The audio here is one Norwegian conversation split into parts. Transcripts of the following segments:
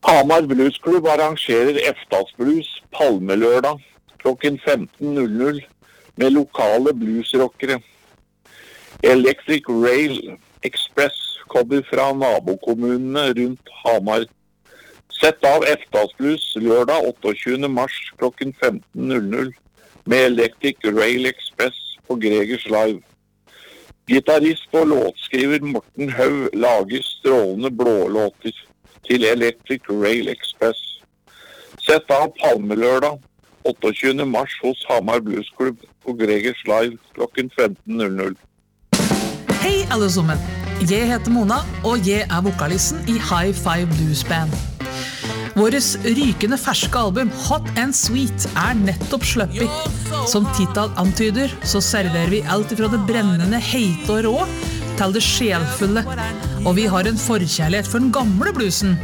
Hamar Bluesklubb arrangerer Eftasblues Palmelørdag klokken 15.00 med lokale bluesrockere. Electric Rail Express kommer fra nabokommunene rundt Hamar. Sett av Eftasblues lørdag 28. mars klokken 15.00 med Electric Rail Express på Gregers Live. Gitarrist og låtskriver Morten Hau lager strålende blålåter til Electric Rail Express. Sett av Palmelørdag 28. mars hos Hamar Bluesklubb på Gregers Live klokken 15.00. Hei alle sammen, jeg heter Mona, og jeg vokalisten i High Five Blues Band. Våres rykende ferske album Hot and Sweet nettopp sluppet. Som titel antyder, så serverer vi alt fra det brennende, heite og rå til det sjelfulle, og vi har en forkjærlighet for den gamle bluesen.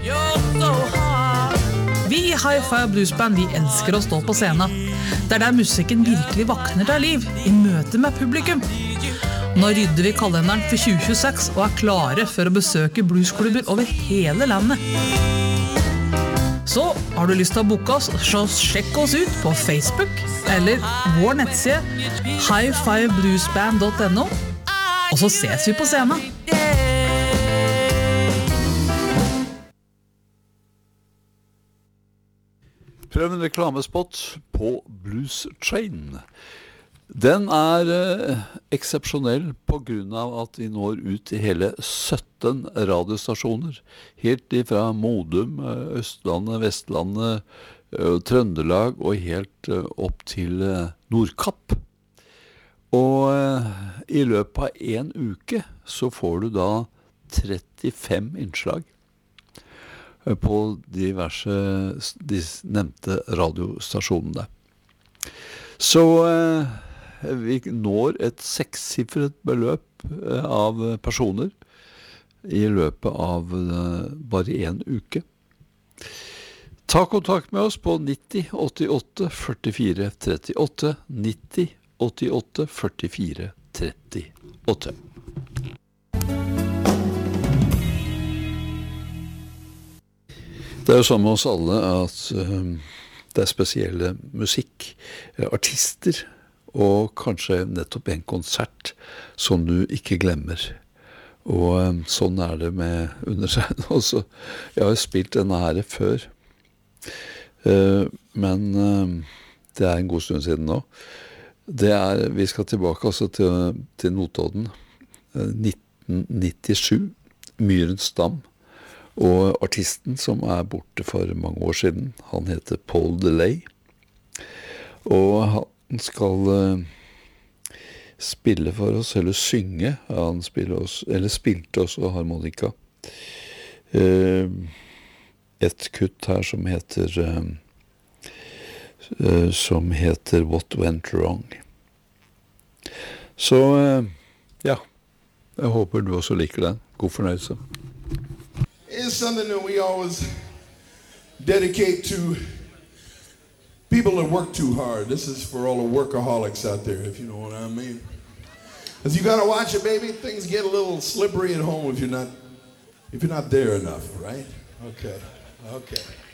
Vi i High Five Blues Band, vi elsker å stå på scenen. Det der musikken virkelig vakner til liv, i møte med publikum. Nå rydder vi kalenderen for 2026 og klare for å besøke bluesklubber over hele landet. Så har du lyst til å booke oss, så sjekk oss ut på Facebook eller vår nettside highfivebluesband.no, og så ses vi på scenen. Prøv en reklamespot på Blues Train. Den eksepsjonell på grunn av at vi når ut i hele 17 radiostasjoner, helt ifra Modum, Østlandet, Vestlandet, Trøndelag og helt opp til Nordkapp. Og i løpet av en uke så får du da 35 innslag på diverse de nevnte radiostasjonene. Så vi når et 6-siffret beløp av personer i løpet av bare en uke. Ta kontakt med oss på 90 88 44 38, 90 88 44 38. Det jo sånn med oss alle at det spesielle musikk, artister, og kanskje nettopp en konsert som du ikke glemmer. Og sånn det med Undertegnet også. Jeg har spilt denne her før, men det en god stund siden nå. Vi skal tilbake altså til Notodden, 1997, Myrens Dam. Og artisten som borte for mange år siden, han heter Paul DeLay. Og han skal spille for oss, eller synge. Han spilte også harmonika. Et kutt her som heter What Went Wrong. Så ja, jeg håper du også liker den. God fornøyelse. It's something that we always dedicate to people that work too hard. This is for all the workaholics out there, if you know what I mean. Because you got to watch it, baby. Things get a little slippery at home if you're not there enough, right? Okay.